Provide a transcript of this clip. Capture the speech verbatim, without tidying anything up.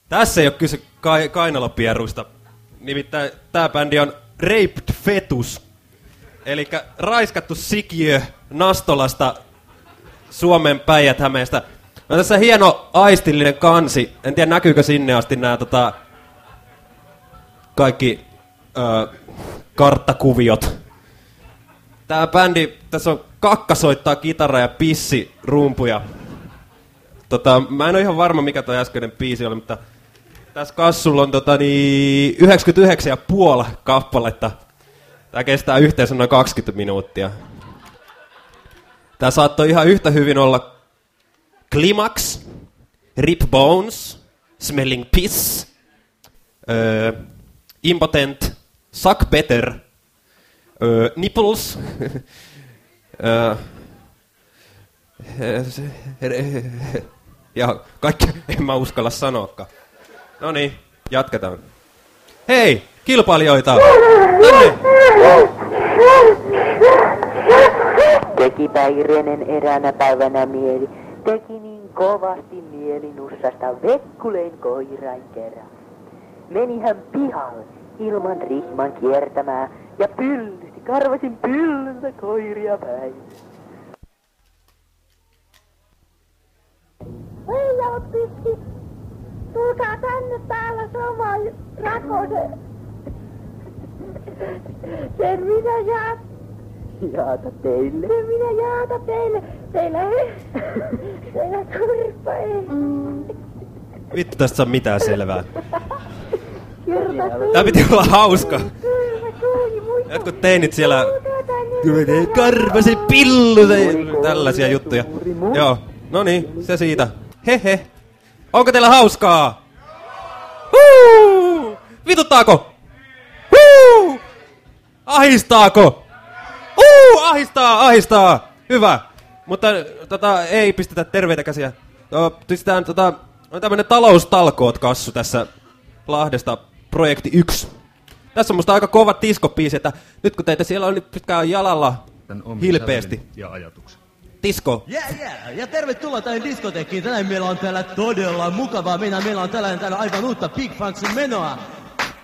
Tässä ei ole kyse ka- kainalopieruista. Nimittäin tää bändi on Raped Fetus. Elikkä raiskattu sikiö Nastolasta Suomen Päijät-Hämeestä. No tässä hieno aistillinen kansi. En tiedä näkyykö sinne asti nämä tota, kaikki ö, karttakuviot. Tää bändi, tässä on kakka soittaa kitaraa ja pissi rumpuja. Tota, mä en ole ihan varma mikä toi äskeinen biisi oli, mutta tässä kassulla on tota, niin, yhdeksänkymmentäyhdeksän pilkku viisi kappaletta. Tää kestää yhteensä noin kaksikymmentä minuuttia. Tää saattoi ihan yhtä hyvin olla Climax, Rip Bones, Smelling Piss, öö, Impotent, Suck Better, öö, Nipples, öö, ja kaikki en mä uskalla sanoakaan. No niin, jatketaan. Hei, kilpailijoita! Tänne! Teki Päiränen eräänä päivänä mieli, teki niin kovasti mieli nussasta vekkuleen koirain kerran. Meni hän pihalle ilman rihman kiertämää ja pyllysti karvasin pyllyltä koiria päin. Hei jaupiski, tulkaa tänne täällä sama rakose. Sen minä jaat. Jaata teille. Sen minä jaata teille. Teillä ei. Teillä kurppa ei. Vittu tästä saa mitään selvää. Kirta Tää piti olla hauska. kylmä kuuli muista. Jotkut teinit siellä karvasi pillu, tällaisia juttuja. Joo, no niin, se siitä. Hehe. Onko teillä hauskaa? Huu! Vituttaako? Huu! Ahistaako? Huu! Ahistaa, ahistaa. Hyvä. Mutta tota, ei pistetä terveitä käsiä. No, pistetään tota, on tämmönen taloustalkoot kassu tässä Lahdesta projekti yksi. Tässä on musta aika kova diskopiisi, että nyt kun teitä siellä on, nyt pitkään jalalla hilpeästi. Ja ajatuksen. Disko. Yeah, yeah. Ja tervetuloa tähän diskoteekkiin. Tänään meillä on täällä todella mukavaa. Meillä, meillä on tällainen täällä aivan uutta Big Funksin menoa.